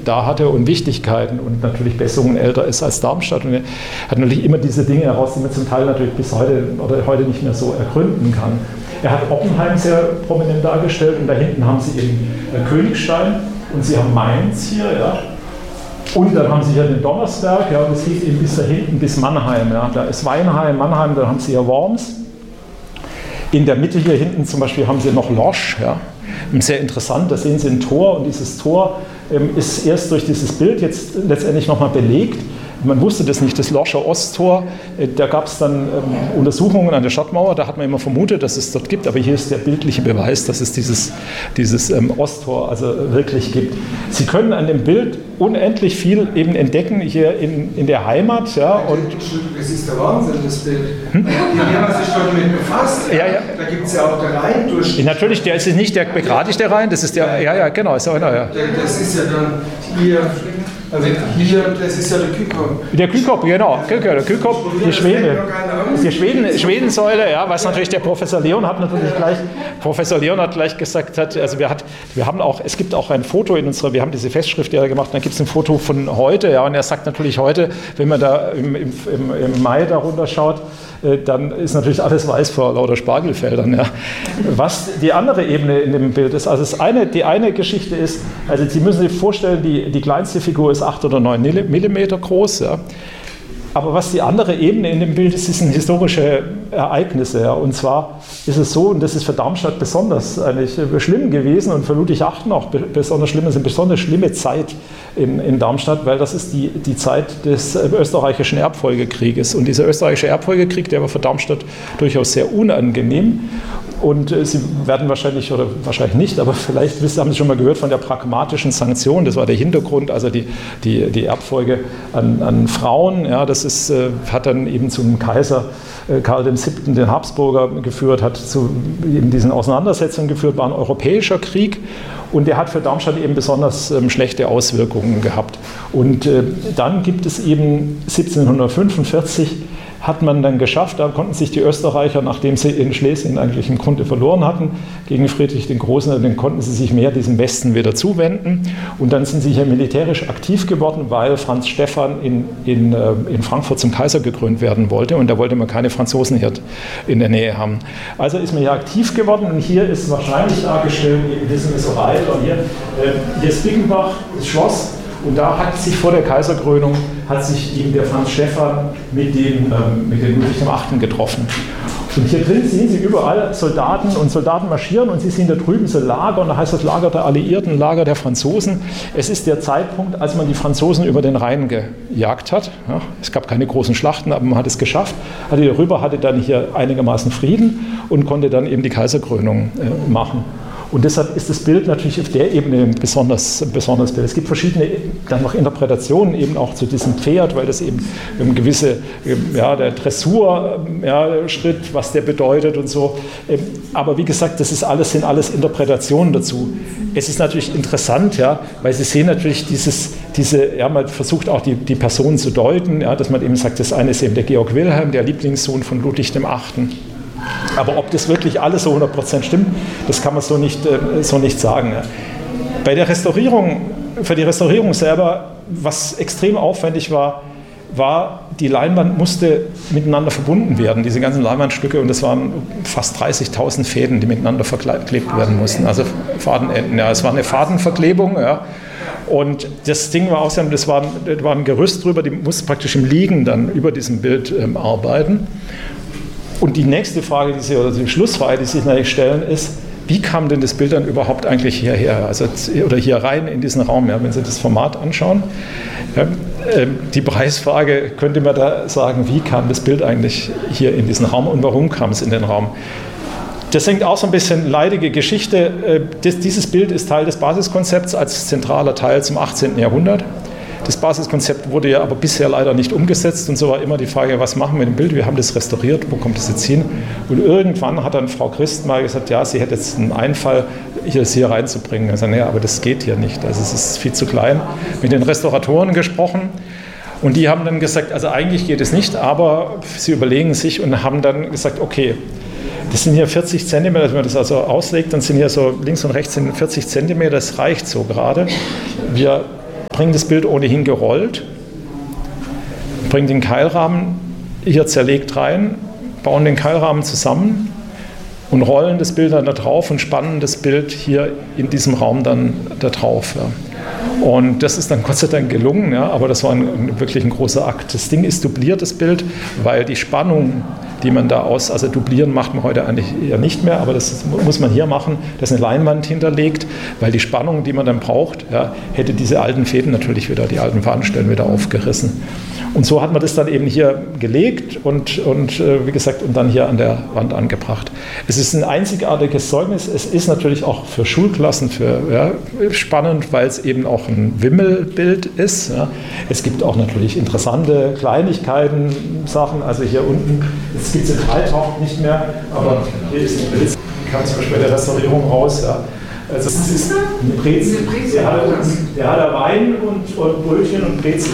da hatte und Wichtigkeiten und natürlich Bessungen älter ist als Darmstadt. Und er hat natürlich immer diese Dinge heraus, die man zum Teil natürlich bis heute oder heute nicht mehr so ergründen kann. Er hat Oppenheim sehr prominent dargestellt und da hinten haben Sie eben Königstein und Sie haben Mainz hier, ja. Und dann haben Sie hier den Donnersberg, ja, das geht eben bis da hinten, bis Mannheim. Ja. Da ist Weinheim, Mannheim, dann haben Sie hier Worms. In der Mitte hier hinten zum Beispiel haben Sie noch Lorsch. Ja. Sehr interessant, da sehen Sie ein Tor und dieses Tor ist erst durch dieses Bild jetzt letztendlich nochmal belegt. Man wusste das nicht, das Lorscher Osttor, da gab es dann Untersuchungen an der Stadtmauer, da hat man immer vermutet, dass es dort gibt, aber hier ist der bildliche Beweis, dass es dieses Osttor also wirklich gibt. Sie können an dem Bild unendlich viel eben entdecken hier in der Heimat. Ja, und das ist der Wahnsinn, das Bild. Hier haben wir sich schon mit befasst. Ja. Da gibt es ja auch der Rhein durch. Ja, natürlich, der ist nicht der begradigte Rhein, das ist der, ja, genau, ist ja einer, ja. Das ist ja dann hier. Also hier, das ist ja der Kykop. Der Kykop, genau. Der Kykop, die Schwede. Die Schwedensäule, ja, was natürlich der Professor Leon hat gleich gesagt, also es gibt auch ein Foto in unserer, wir haben diese Festschrift ja gemacht, dann gibt es ein Foto von heute, ja, und er sagt natürlich heute, wenn man da im Mai darunter schaut, dann ist natürlich alles weiß vor lauter Spargelfeldern. Ja. Was die andere Ebene in dem Bild ist, also die eine Geschichte ist, also Sie müssen sich vorstellen, die kleinste Figur ist 8 oder 9 Millimeter groß. Ja. Aber was die andere Ebene in dem Bild ist, sind historische Ereignisse. Ja. Und zwar ist es so, und das ist für Darmstadt besonders eigentlich schlimm gewesen und für Ludwigshafen auch besonders schlimm, es ist eine besonders schlimme Zeit in Darmstadt, weil das ist die Zeit des österreichischen Erbfolgekrieges. Und dieser österreichische Erbfolgekrieg, der war für Darmstadt durchaus sehr unangenehm. Und Sie werden wahrscheinlich, oder wahrscheinlich nicht, aber vielleicht haben Sie schon mal gehört von der pragmatischen Sanktion. Das war der Hintergrund, also die Erbfolge an Frauen. Ja, das hat dann eben zum Kaiser Karl VII., den Habsburger, geführt, hat zu eben diesen Auseinandersetzungen geführt, war ein europäischer Krieg. Und der hat für Darmstadt eben besonders schlechte Auswirkungen gehabt. Und dann gibt es eben 1745, hat man dann geschafft, da konnten sich die Österreicher, nachdem sie in Schlesien eigentlich im Grunde verloren hatten, gegen Friedrich den Großen, dann konnten sie sich mehr diesem Westen wieder zuwenden. Und dann sind sie hier militärisch aktiv geworden, weil Franz Stephan in Frankfurt zum Kaiser gekrönt werden wollte. Und da wollte man keine Franzosen hier in der Nähe haben. Also ist man hier aktiv geworden. Und hier ist wahrscheinlich dargestellt, das ist so weit, und hier ist Bickenbach, das Schloss. Und da hat sich vor der Kaiserkrönung eben der Franz Stephan mit dem Ludwig VIII. Getroffen. Und hier drin sehen Sie überall Soldaten marschieren und Sie sehen da drüben so Lager, und da heißt das Lager der Alliierten, Lager der Franzosen. Es ist der Zeitpunkt, als man die Franzosen über den Rhein gejagt hat. Ja, es gab keine großen Schlachten, aber man hat es geschafft. Hatte dann hier einigermaßen Frieden und konnte dann eben die Kaiserkrönung machen. Und deshalb ist das Bild natürlich auf der Ebene ein besonderes Bild. Es gibt verschiedene dann noch Interpretationen eben auch zu diesem Pferd, weil das eben gewisse, der Dressurschritt, was der bedeutet und so. Aber wie gesagt, sind alles Interpretationen dazu. Es ist natürlich interessant, ja, weil Sie sehen natürlich man versucht auch die Personen zu deuten, ja, dass man eben sagt, das eine ist eben der Georg Wilhelm, der Lieblingssohn von Ludwig VIII. Aber ob das wirklich alles so 100% stimmt, das kann man so nicht sagen. Bei der Restaurierung, für die Restaurierung selber, was extrem aufwendig war, die Leinwand musste miteinander verbunden werden, diese ganzen Leinwandstücke, und das waren fast 30.000 Fäden, die miteinander verklebt werden mussten, also Fadenenden. Ja, es war eine Fadenverklebung, ja. Und das Ding war außerdem, das war ein Gerüst drüber, die musste praktisch im Liegen dann über diesem Bild arbeiten. Und die nächste Frage, die Schlussfrage, die sich natürlich stellen, ist, wie kam denn das Bild dann überhaupt eigentlich hierher, oder hier rein in diesen Raum, ja, wenn Sie das Format anschauen? Ja, die Preisfrage könnte man da sagen, wie kam das Bild eigentlich hier in diesen Raum und warum kam es in den Raum? Das hängt auch so ein bisschen leidige Geschichte. Dieses Bild ist Teil des Basiskonzepts als zentraler Teil zum 18. Jahrhundert. Das Basiskonzept wurde ja aber bisher leider nicht umgesetzt, und so war immer die Frage, was machen wir mit dem Bild? Wir haben das restauriert, wo kommt das jetzt hin? Und irgendwann hat dann Frau Christ mal gesagt, ja, sie hätte jetzt einen Einfall, das hier reinzubringen. Also, naja, aber das geht hier nicht, also es ist viel zu klein. Mit den Restauratoren gesprochen, und die haben dann gesagt, also eigentlich geht es nicht, aber sie überlegen sich und haben dann gesagt, okay, das sind hier 40 Zentimeter, wenn man das also auslegt, dann sind hier so links und rechts sind 40 Zentimeter, das reicht so gerade. Wir bringen das Bild ohnehin gerollt, bringen den Keilrahmen hier zerlegt rein, bauen den Keilrahmen zusammen und rollen das Bild dann da drauf und spannen das Bild hier in diesem Raum dann da drauf. Ja. Und das ist dann Gott sei Dank gelungen, ja, aber das war wirklich ein großer Akt. Das Ding ist dubliertes Bild, weil die Spannung, die man da also dublieren macht man heute eigentlich eher nicht mehr, aber das muss man hier machen, das ist eine Leinwand hinterlegt, weil die Spannung, die man dann braucht, ja, hätte diese alten Fäden natürlich wieder, die alten Fadenstellen wieder aufgerissen. Und so hat man das dann eben hier gelegt und wie gesagt, und dann hier an der Wand angebracht. Es ist ein einzigartiges Zeugnis. Es ist natürlich auch für Schulklassen spannend, weil es eben auch ein Wimmelbild ist. Ja. Es gibt auch natürlich interessante Kleinigkeiten, Sachen. Also hier unten, jetzt gibt es den Dreitauch nicht mehr, aber hier ist ein Bild. Die kam zum Beispiel bei der Restaurierung raus. Ja. Also es ist eine Brezel. Der hat Wein und Brötchen und Brezel.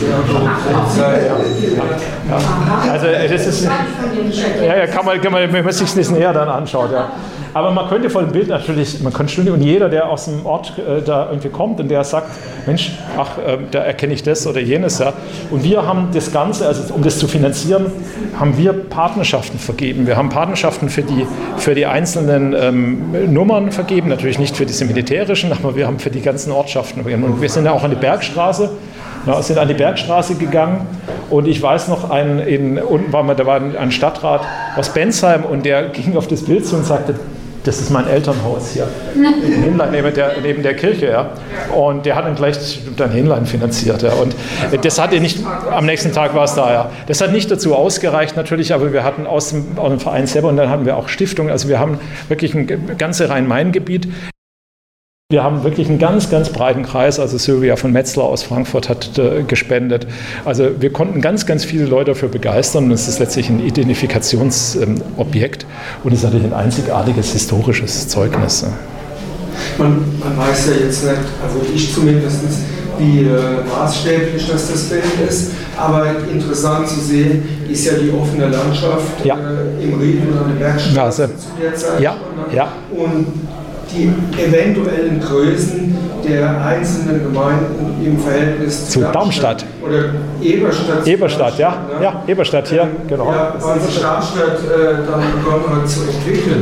Ja. Also das ist, kann man, wenn man sich das näher dann anschaut. Ja. Aber man könnte vor dem Bild natürlich, und jeder, der aus dem Ort da irgendwie kommt und der sagt, Mensch, da erkenne ich das oder jenes. Ja. Und wir haben das Ganze, also um das zu finanzieren, haben wir Partnerschaften vergeben. Wir haben Partnerschaften für die einzelnen Nummern vergeben, natürlich nicht für diese militärischen, aber wir haben für die ganzen Ortschaften vergeben. Und wir sind ja auch an die Bergstraße. Ja, sind an die Bergstraße gegangen und ich weiß noch, unten da war ein Stadtrat aus Bensheim und der ging auf das Bild zu und sagte, das ist mein Elternhaus hier, neben der Kirche. Ja. Und der hat dann gleich ein Hähnlein finanziert. Ja. Und das hatte nicht, am nächsten Tag war es da. Ja. Das hat nicht dazu ausgereicht natürlich, aber wir hatten aus dem Verein selber und dann hatten wir auch Stiftungen. Also wir haben wirklich ein ganzes Rhein-Main-Gebiet. Wir haben wirklich einen ganz, ganz breiten Kreis, also Sylvia von Metzler aus Frankfurt hat gespendet. Also wir konnten ganz, ganz viele Leute dafür begeistern und es ist letztlich ein Identifikationsobjekt und es ist natürlich ein einzigartiges historisches Zeugnis. Man weiß ja jetzt nicht, also ich zumindest, wie maßstäblich das Bild ist, aber interessant zu sehen ist ja die offene Landschaft im Ried oder an der Bergstraße zu der Zeit. Ja. Und die eventuellen Größen der einzelnen Gemeinden im Verhältnis zu Darmstadt. Oder Eberstadt. Eberstadt, ja. Ja, Eberstadt hier, genau. Ja, weil sich Darmstadt dann begonnen hat zu entwickeln.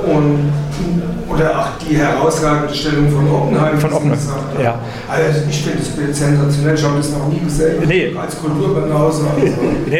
Oder auch die herausragende Stellung von Oppenheim. Ja. Also ich finde das Bild sensationell, ich habe das noch nie gesehen. Nee. Als Kulturbanause. Nee,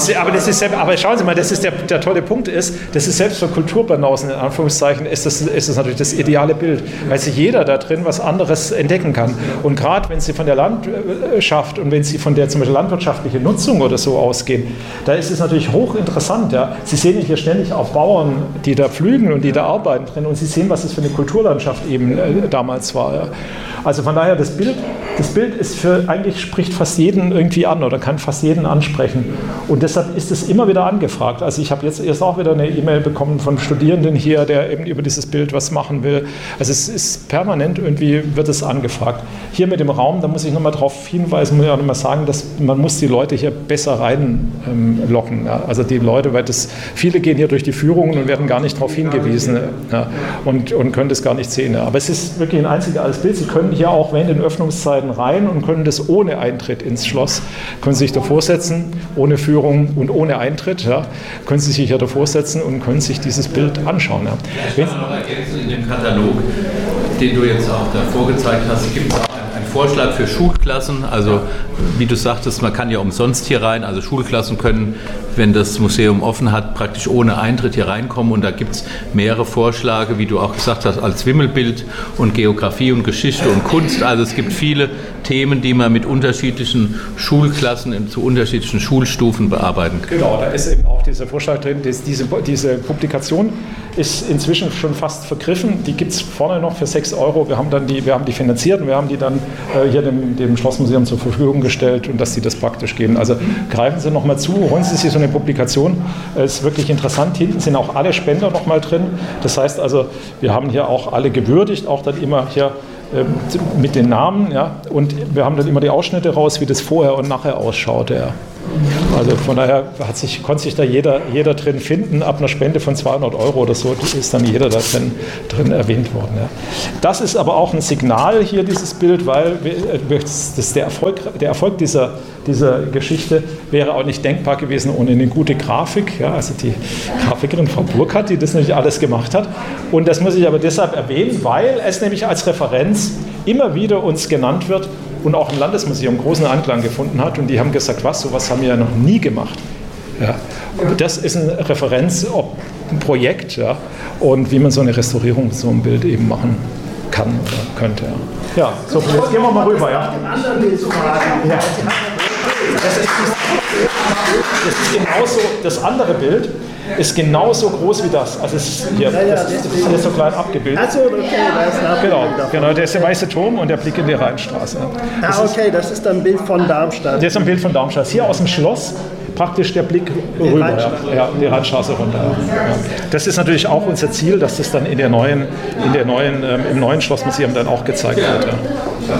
aber schauen Sie mal, das ist der tolle Punkt ist, das ist selbst für Kulturbanausen in Anführungszeichen, ist das natürlich das ideale Bild, weil sich jeder da drin was anderes entdecken kann. Und gerade wenn Sie von der Landschaft und wenn Sie von der zum Beispiel landwirtschaftlichen Nutzung oder so ausgehen, da ist es natürlich hochinteressant. Ja. Sie sehen hier ständig auch Bauern, die da pflügen und die da arbeiten drin und Sie sehen, was es für eine Kulturlandschaft eben damals war. Ja. Also von daher, das Bild ist eigentlich spricht fast jeden irgendwie an oder kann fast jeden ansprechen. Und deshalb ist es immer wieder angefragt. Also ich habe jetzt erst auch wieder eine E-Mail bekommen von Studierenden hier, der eben über dieses Bild was machen will. Also es ist permanent irgendwie, wird es angefragt. Hier mit dem Raum, da muss ich nochmal darauf hinweisen, muss ich auch nochmal sagen, dass man muss die Leute hier besser reinlocken. Ja. Also die Leute, weil viele gehen hier durch die Führungen und werden gar nicht darauf hingewiesen und können das gar nicht sehen. Ja. Aber es ist wirklich ein einzigartiges Bild. Sie können hier auch während den Öffnungszeiten rein und können das ohne Eintritt ins Schloss, können Sie sich davor setzen, ohne Führung und ohne Eintritt, ja, können Sie sich hier davor setzen und können sich dieses Bild anschauen. Ja. Ich kann noch ergänzen, in dem Katalog, den du jetzt auch da vorgezeigt hast, gibt es auch einen Vorschlag für Schulklassen, also wie du sagtest, man kann ja umsonst hier rein, also Schulklassen können, wenn das Museum offen hat, praktisch ohne Eintritt hier reinkommen und da gibt es mehrere Vorschläge, wie du auch gesagt hast, als Wimmelbild und Geografie und Geschichte und Kunst, also es gibt viele Themen, die man mit unterschiedlichen Schulklassen zu unterschiedlichen Schulstufen bearbeiten kann. Genau, da ist eben auch dieser Vorschlag drin, diese Publikation ist inzwischen schon fast vergriffen, die gibt es vorne noch für 6 €, wir haben die finanziert und wir haben die dann hier dem Schlossmuseum zur Verfügung gestellt und dass sie das praktisch geben. Also greifen Sie nochmal zu, holen Sie sich so eine Publikation, ist wirklich interessant, hinten sind auch alle Spender nochmal drin, das heißt also, wir haben hier auch alle gewürdigt, auch dann immer hier mit den Namen, ja, und wir haben dann immer die Ausschnitte raus, wie das vorher und nachher ausschaut. Ja. Also von daher konnte sich da jeder drin finden. Ab einer Spende von 200 € oder so ist dann jeder da drin erwähnt worden. Ja. Das ist aber auch ein Signal hier, dieses Bild, weil der Erfolg dieser Geschichte wäre auch nicht denkbar gewesen ohne eine gute Grafik. Ja, also die Grafikerin Frau Burkhardt, die das nämlich alles gemacht hat. Und das muss ich aber deshalb erwähnen, weil es nämlich als Referenz immer wieder uns genannt wird und auch im Landesmuseum großen Anklang gefunden hat. Und die haben gesagt, sowas haben wir ja noch nie gemacht. Ja. Und das ist eine Referenz, ein Projekt, ja, und wie man so eine Restaurierung, so ein Bild eben machen kann oder könnte. Ja, so, jetzt gehen wir mal rüber. Ja. Ja. Das andere Bild ist genauso groß wie das. Also es ist hier, das ist hier so klein abgebildet. Achso, okay, da ist genau, der ist der weiße Turm und der Blick in die Rheinstraße. Das ist ein Bild von Darmstadt. Das ist ein Bild von Darmstadt. Hier aus dem Schloss praktisch der Blick rüber, die Rheinstraße runter. Ja. Das ist natürlich auch unser Ziel, dass das dann im neuen Schlossmuseum dann auch gezeigt wird. Ja.